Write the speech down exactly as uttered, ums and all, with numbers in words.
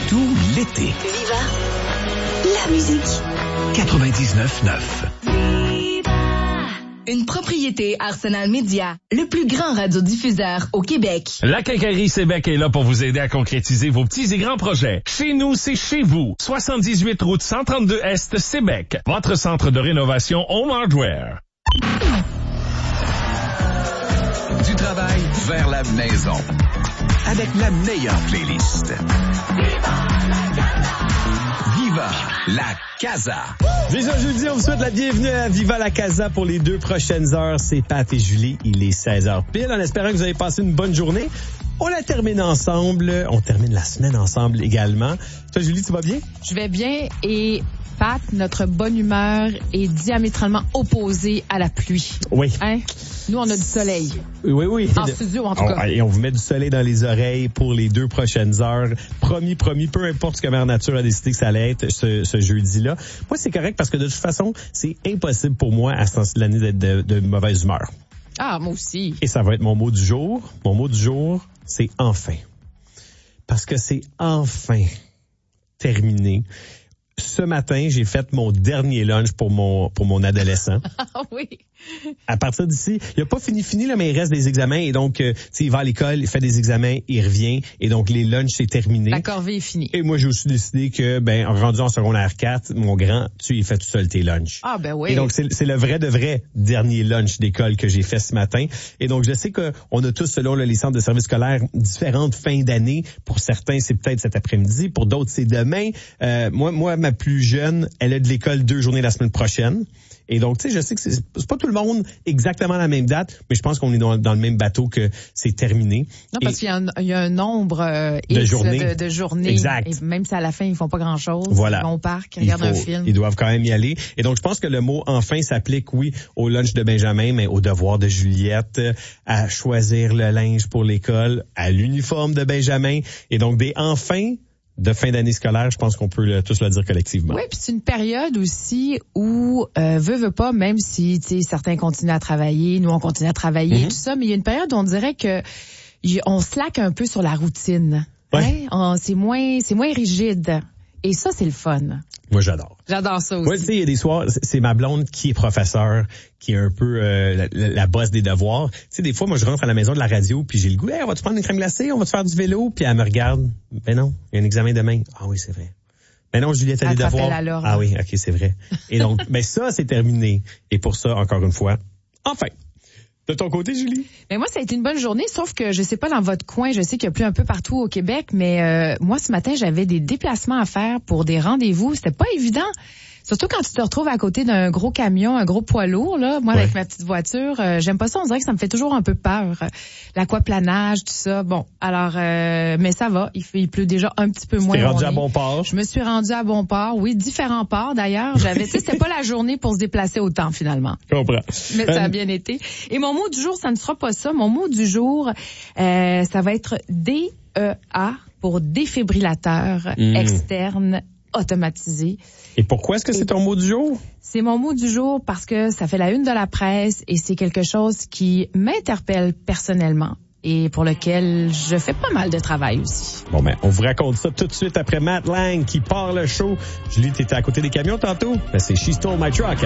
tout l'été. Viva la musique. quatre-vingt-dix-neuf neuf. Une propriété Arsenal Média, le plus grand radiodiffuseur au Québec. La Quincaillerie Sébec est là pour vous aider à concrétiser vos petits et grands projets. Chez nous, c'est chez vous. soixante-dix-huit route cent trente-deux Est, Sébec. Votre centre de rénovation Home Hardware. Du travail vers la maison. Avec la meilleure playlist. Viva la Casa. Déjà jeudi, on vous souhaite la bienvenue à Viva la Casa pour les deux prochaines heures. C'est Pat et Julie. Il est seize heures pile. En espérant que vous avez passé une bonne journée. On la termine ensemble. On termine la semaine ensemble également. Toi, Julie, tu vas bien? Je vais bien et Pat, notre bonne humeur est diamétralement opposée à la pluie. Oui. Hein? Nous, on a du soleil. Oui, oui. En studio, en tout on, cas. Et on vous met du soleil dans les oreilles pour les deux prochaines heures. Promis, promis, peu importe ce que Mère Nature a décidé que ça allait être ce, ce jeudi-là. Moi, c'est correct parce que de toute façon, c'est impossible pour moi à ce temps-ci de l'année d'être de, de mauvaise humeur. Ah, moi aussi. Et ça va être mon mot du jour. Mon mot du jour, c'est enfin. Parce que c'est enfin terminé. Ce matin, j'ai fait mon dernier lunch pour mon pour mon adolescent. Ah oui. À partir d'ici, il a pas fini fini là, mais il reste des examens et donc euh, tu sais, il va à l'école, il fait des examens, il revient et donc les lunchs c'est terminé. La corvée est finie. Et moi j'ai aussi décidé que ben rendu en secondaire quatre, mon grand, tu y fais tout seul tes lunchs. Ah ben oui. Et donc c'est c'est le vrai de vrai dernier lunch d'école que j'ai fait ce matin. Et donc je sais que on a tous selon là, les centres de services scolaires différentes fins d'année. Pour certains c'est peut-être cet après-midi, pour d'autres c'est demain. Euh, moi moi ma plus jeune, elle a de l'école deux journées la semaine prochaine. Et donc, tu sais, je sais que c'est, c'est pas tout le monde exactement à la même date, mais je pense qu'on est dans, dans le même bateau que c'est terminé. Non, parce et qu'il y a, un, il y a un nombre euh, de, X journées. De, de journées. Exact. Et même si à la fin, ils font pas grand-chose, voilà. Ils vont au parc, ils regardent faut, un film. Ils doivent quand même y aller. Et donc, je pense que le mot « enfin » s'applique, oui, au lunch de Benjamin, mais au devoir de Juliette, à choisir le linge pour l'école, à l'uniforme de Benjamin. Et donc, des « enfin » de fin d'année scolaire, je pense qu'on peut le, tous le dire collectivement. Oui, puis c'est une période aussi où, euh, veut, veut pas, même si tu sais certains continuent à travailler, nous on continue à travailler Mm-hmm. et tout ça, mais il y a une période où on dirait que y, on slack un peu sur la routine. Ouais. Hein? On, c'est moins, c'est moins rigide. Et ça, c'est le fun. Moi, j'adore. J'adore ça aussi. Ouais, tu sais, il y a des soirs, c'est ma blonde qui est professeure, qui est un peu euh, la, la bosse des devoirs. Tu sais, des fois, moi, je rentre à la maison de la radio, puis j'ai le goût, hey, on va te prendre une crème glacée, on va te faire du vélo, puis elle me regarde. Ben non, il y a un examen demain. Ah oui, c'est vrai. Ben non, Juliette a des devoirs. Ah oui, ok, c'est vrai. Et donc, ben ça, c'est terminé. Et pour ça, encore une fois, enfin. De ton côté, Julie? Mais moi, ça a été une bonne journée, sauf que je sais pas dans votre coin, je sais qu'il y a plus un peu partout au Québec, mais euh, moi, ce matin, j'avais des déplacements à faire pour des rendez-vous. C'était pas évident. Surtout quand tu te retrouves à côté d'un gros camion, un gros poids lourd, là. Moi, ouais. Avec ma petite voiture, euh, j'aime pas ça. On dirait que ça me fait toujours un peu peur. L'aquaplanage, tout ça. Bon, alors, euh, mais ça va. Il, fait, il pleut déjà un petit peu moins. Tu t'es rendu à Bomport? Je me suis rendu à Bomport. Oui, différents ports d'ailleurs. J'avais, tu sais, c'était pas la journée pour se déplacer autant finalement. Je comprends. Mais ça a bien été. Et mon mot du jour, ça ne sera pas ça. Mon mot du jour, euh, ça va être D E A pour défibrillateur mmh. externe automatisé. Et pourquoi est-ce que c'est ton mot du jour? C'est mon mot du jour parce que ça fait la une de la presse et c'est quelque chose qui m'interpelle personnellement et pour lequel je fais pas mal de travail aussi. Bon, ben, on vous raconte ça tout de suite après Matt Lang qui part le show. Julie, t'étais à côté des camions tantôt? Ben, c'est She Stole My Truck.